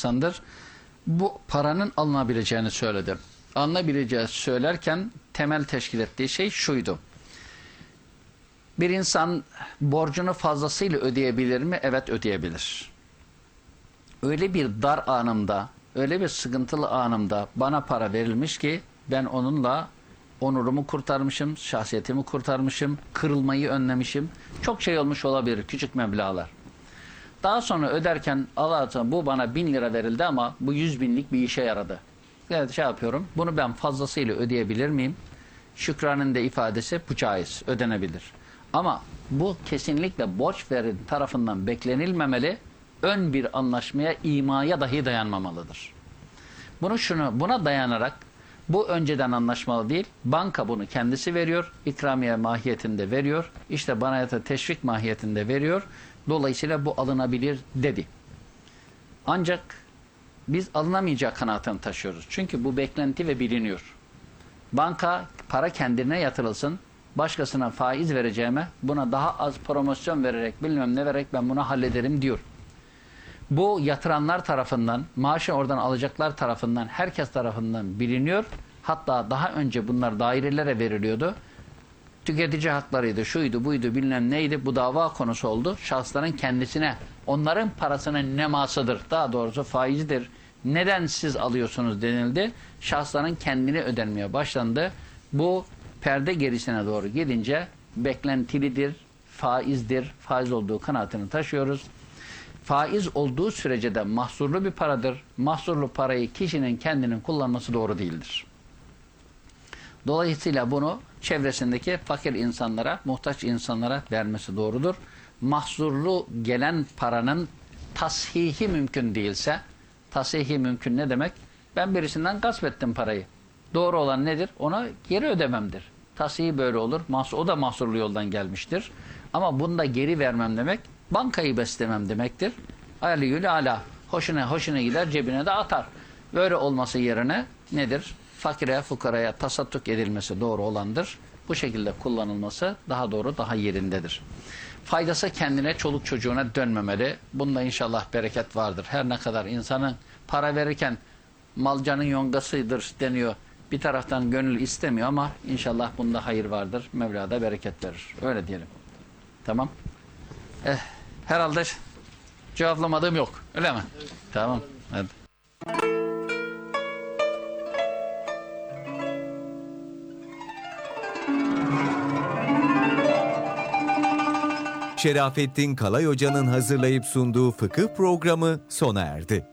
insandır. Bu paranın alınabileceğini söyledi. Alınabileceğini söylerken temel teşkil ettiği şey şuydu. Bir insan borcunu fazlasıyla ödeyebilir mi? Evet, ödeyebilir. Öyle bir dar anımda, öyle bir sıkıntılı anımda bana para verilmiş ki ben onunla onurumu kurtarmışım, şahsiyetimi kurtarmışım, kırılmayı önlemişim. Çok şey olmuş olabilir, küçük meblağlar. Daha sonra öderken Allah'tan bu bana 1000 lira verildi ama bu 100 binlik bir işe yaradı. Evet, şey yapıyorum, bunu ben fazlasıyla ödeyebilir miyim? Şükranın da ifadesi bu caiz, ödenebilir. Ama bu kesinlikle borç veren tarafından beklenilmemeli, ön bir anlaşmaya, imaya dahi dayanmamalıdır. Buna dayanarak bu önceden anlaşmalı değil, banka bunu kendisi veriyor, ikramiye mahiyetinde veriyor, işte bana ya da teşvik mahiyetinde veriyor, dolayısıyla bu alınabilir dedi. Ancak biz alınamayacak kanaatini taşıyoruz. Çünkü bu beklenti ve biliniyor. Banka para kendine yatırılsın, başkasına faiz vereceğime buna daha az promosyon vererek bilmem ne vererek ben bunu hallederim diyor. Bu yatıranlar tarafından, maaşı oradan alacaklar tarafından, herkes tarafından biliniyor. Hatta daha önce bunlar dairelere veriliyordu. Tüketici haklarıydı, şuydu, buydu, bilmem neydi. Bu dava konusu oldu. Şahısların kendisine, onların parasının nemasıdır, daha doğrusu faizidir. Neden siz alıyorsunuz denildi. Şahısların kendine ödenmeye başlandı. Bu perde gerisine doğru gidince beklentilidir, faizdir, faiz olduğu kanaatini taşıyoruz. Faiz olduğu sürece de mahsurlu bir paradır. Mahsurlu parayı kişinin kendinin kullanması doğru değildir. Dolayısıyla bunu çevresindeki fakir insanlara, muhtaç insanlara vermesi doğrudur. Mahsurlu gelen paranın tashihi mümkün değilse, tashihi mümkün ne demek? Ben birisinden gasp ettim parayı. Doğru olan nedir? Ona geri ödememdir. Tashihi böyle olur. O da mahsurlu yoldan gelmiştir. Ama bunu da geri vermem demek, bankayı beslemem demektir. Aleyhül ala. Hoşuna gider, cebine de atar. Böyle olması yerine nedir? Fakire, fukaraya tasadduk edilmesi doğru olandır. Bu şekilde kullanılması daha doğru, daha yerindedir. Faydası kendine, çoluk çocuğuna dönmemeli. Bunda inşallah bereket vardır. Her ne kadar insanın para verirken malcanın yongasıdır deniyor. Bir taraftan gönül istemiyor ama inşallah bunda hayır vardır. Mevla da bereket verir. Öyle diyelim. Tamam. Herhalde cevaplamadığım yok. Öyle mi? Evet. Tamam. Hadi. Şerafettin Kalay Hoca'nın hazırlayıp sunduğu fıkıh programı sona erdi.